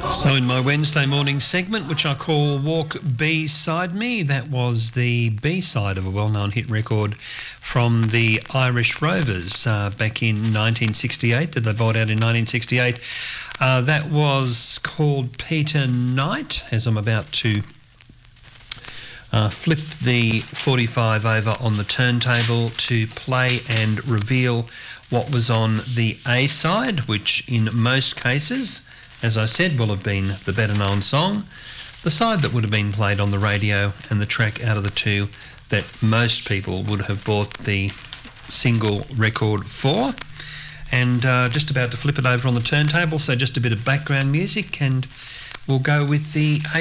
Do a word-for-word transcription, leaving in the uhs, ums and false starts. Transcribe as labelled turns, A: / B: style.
A: So in my Wednesday morning segment, which I call Walk B-Side Me, that was the B-side of a well-known hit record from the Irish Rovers uh, back in nineteen sixty-eight, that they brought out in nineteen sixty-eight. Uh, that was called Peter Knight, as I'm about to uh, flip the forty-five over on the turntable to play and reveal what was on the A-side, which in most cases, as I said, will have been the better-known song, the side that would have been played on the radio, and the track out of the two that most people would have bought the single record for. And uh, just about to flip it over on the turntable, so just a bit of background music, and we'll go with the